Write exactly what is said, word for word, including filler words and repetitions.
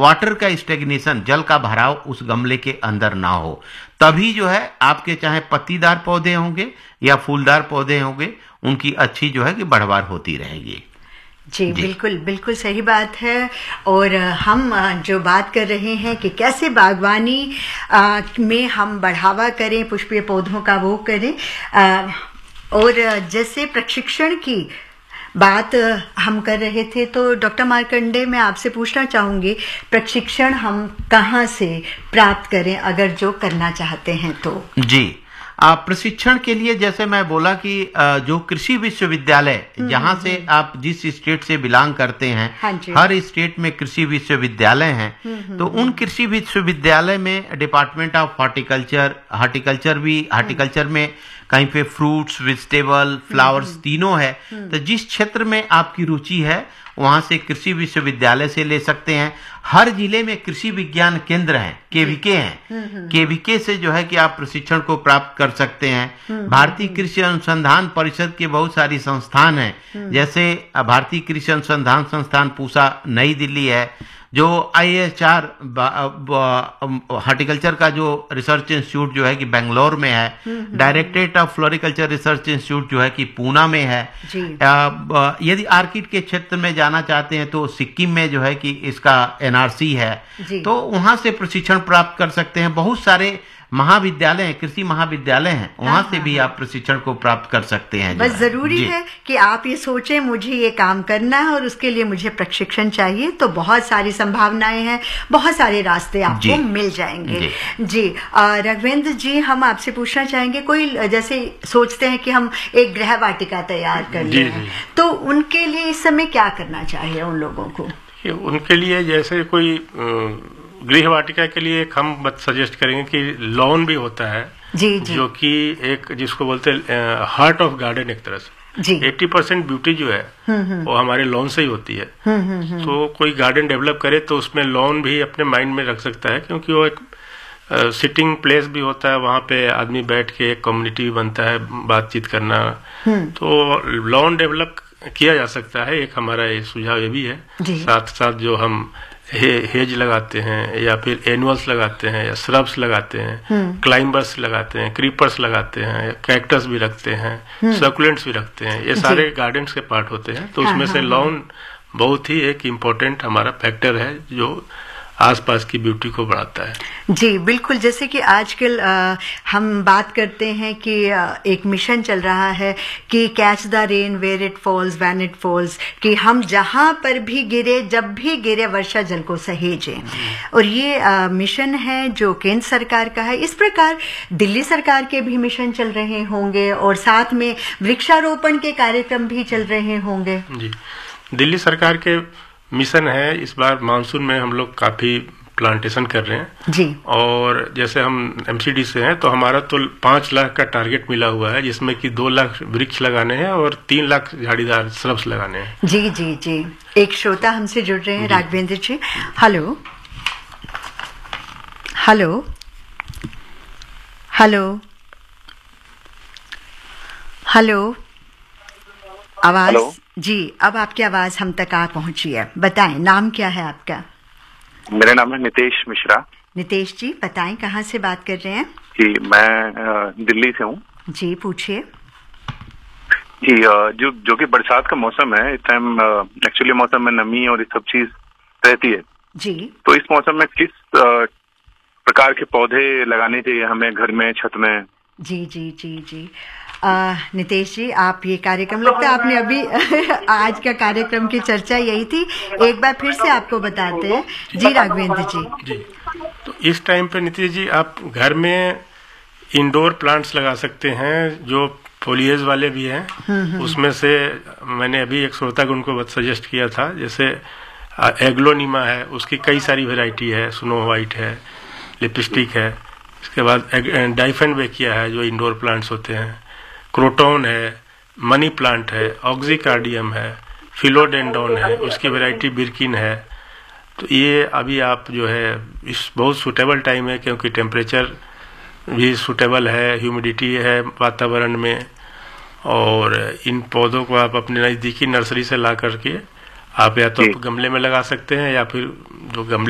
Water का stagnation, जल का भराव उस गमले के अंदर ना हो, तभी जो है आपके चाहे पत्तीदार पौधे होंगे या फूलदार पौधे होंगे, उनकी अच्छी जो है कि बढ़वार होती रहेगी। जी, जी बिल्कुल बिल्कुल सही बात है। और हम जो बात कर रहे हैं कि कैसे बागवानी में हम बढ़ावा करें, पुष्पीय पौधों का वो करें, और जैसे प्रशिक्षण की बात हम कर रहे थे, तो डॉक्टर मार्कंडे मैं आपसे पूछना चाहूंगी, प्रशिक्षण हम कहाँ से प्राप्त करें अगर जो करना चाहते हैं तो? जी, प्रशिक्षण के लिए जैसे मैं बोला कि जो कृषि विश्वविद्यालय, जहां से आप जिस स्टेट से बिलोंग करते हैं, हाँ, हर स्टेट में कृषि विश्वविद्यालय हैं, तो उन कृषि विश्वविद्यालय में डिपार्टमेंट ऑफ हॉर्टिकल्चर, हॉर्टिकल्चर भी, हॉर्टिकल्चर में कहीं पे फ्रूट्स, वेजिटेबल, फ्लावर्स तीनों है। तो जिस क्षेत्र में आपकी रुचि है वहां से कृषि विश्वविद्यालय से ले सकते हैं। हर जिले में कृषि विज्ञान केंद्र हैं, केवीके हैं, केवीके से जो है कि आप प्रशिक्षण को प्राप्त कर सकते हैं। भारतीय कृषि अनुसंधान परिषद के बहुत सारी संस्थान हैं, जैसे भारतीय कृषि अनुसंधान संस्थान पूसा नई दिल्ली है, जो आई एच आर हॉर्टिकल्चर का जो रिसर्च इंस्टीट्यूट जो है कि बेंगलोर में है, directorate of floriculture research institute जो है कि पूना में है। यदि आर्किड के क्षेत्र में जाना चाहते हैं तो सिक्किम में जो है कि इसका एन आर सी है, तो वहां से प्रशिक्षण प्राप्त कर सकते हैं। बहुत सारे महाविद्यालय हैं, कृषि महाविद्यालय हैं, वहां से भी आप प्रशिक्षण को प्राप्त कर सकते हैं। बस जरूरी है कि आप ये सोचें मुझे ये काम करना है और उसके लिए मुझे प्रशिक्षण चाहिए, तो बहुत सारी संभावनाएं हैं, बहुत सारे रास्ते आपको मिल जाएंगे। जी, जी। राघवेंद्र जी, हम आपसे पूछना चाहेंगे, कोई जैसे सोचते हैं कि हम एक गृह वाटिका तैयार कर लें, तो उनके लिए इस समय क्या करना चाहिए उन लोगों को? उनके लिए जैसे कोई गृह वाटिका के लिए एक हम बत सजेस्ट करेंगे कि लॉन भी होता है, जी, जी। जो कि एक जिसको बोलते हैं हार्ट ऑफ गार्डन, एक तरह से अस्सी परसेंट ब्यूटी जो है वो हमारे लॉन से ही होती है। तो कोई गार्डन डेवलप करे तो उसमें लॉन भी अपने माइंड में रख सकता है, क्योंकि वो एक सिटिंग प्लेस भी होता है, वहाँ पे आदमी बैठ के एक कम्युनिटी भी बनता है, बातचीत करना। तो लॉन डेवलप किया जा सकता है, एक हमारा ये सुझाव ये भी है। साथ साथ जो हम हे, हेज लगाते हैं या फिर एनुअल्स लगाते हैं या श्रब्स लगाते हैं, क्लाइंबर्स लगाते हैं, क्रीपर्स लगाते हैं, कैक्टस भी रखते हैं, सर्कुलेंट्स भी रखते हैं, ये सारे गार्डन्स के पार्ट होते हैं। तो उसमें से लॉन बहुत ही एक इम्पोर्टेंट हमारा फैक्टर है जो आसपास की ब्यूटी को बढ़ाता है। जी बिल्कुल, जैसे कि आजकल हम बात करते हैं कि आ, एक मिशन चल रहा है कि catch the rain where it falls when it falls, कि हम जहां पर भी गिरे, जब भी गिरे, वर्षा जल को सहेजें। और ये आ, मिशन है जो केंद्र सरकार का है। इस प्रकार दिल्ली सरकार के भी मिशन चल रहे होंगे और साथ में वृक्षारोपण के कार्यक्रम भी चल रहे होंगे। जी, दिल्ली सरकार के मिशन है। इस बार मानसून में हम लोग काफी प्लांटेशन कर रहे हैं जी। और जैसे हम एम सी डी से हैं तो हमारा तो पांच लाख का टारगेट मिला हुआ है, जिसमें कि दो लाख वृक्ष लगाने हैं और तीन लाख झाड़ीदार श्रब्स लगाने हैं। जी जी जी। एक श्रोता हमसे जुड़ रहे हैं, राघवेंद्र जी। हेलो हेलो हेलो हेलो आवाज Hello? जी, अब आपकी आवाज हम तक आ पहुंची है। बताएं, नाम क्या है आपका? मेरा नाम है नितेश मिश्रा। नितेश जी, बताएं कहाँ से बात कर रहे हैं? जी, मैं दिल्ली से हूँ। जी, पूछिए। जी, जो जो कि बरसात का मौसम है, इस टाइम एक्चुअली मौसम में नमी और ये सब चीज रहती है जी। तो इस मौसम में किस प्रकार के पौधे लगाने चाहिए हमें घर में, छत में? जी जी जी जी। आ, नितेश जी, आप ये कार्यक्रम, लगता है आपने अभी आज का कार्यक्रम की चर्चा यही थी, एक बार फिर से आपको बताते हैं। जी राघवेंद्र जी। जी, तो इस टाइम पे नितेश जी आप घर में इंडोर प्लांट्स लगा सकते हैं जो फोलिएज वाले भी हैं। उसमें से मैंने अभी एक श्रोतागण को सजेस्ट किया था, जैसे एग्लोनिमा है, उसकी कई सारी वेराइटी है, स्नो वाइट है, लिपस्टिक है। इसके बाद डाइफेन बेकिया है जो इंडोर प्लांट्स होते हैं, क्रोटोन है, मनी प्लांट है, ऑक्सीकार्डियम है, फिलोडेंड्रॉन है, उसकी वैरायटी बिर्किन है। तो ये अभी आप जो है इस बहुत सूटेबल टाइम है, क्योंकि टेम्परेचर भी सूटेबल है, ह्यूमिडिटी है वातावरण में, और इन पौधों को आप अपने नज़दीकी नर्सरी से ला करके आप या तो गमले में लगा सकते हैं या फिर जो गमले